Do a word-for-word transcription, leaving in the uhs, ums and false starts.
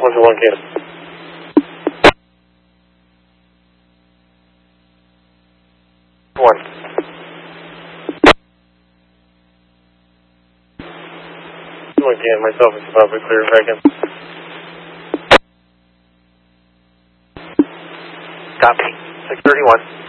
one one Canada. One. One Canada, myself is probably clear back in. Copy. six thirty-one.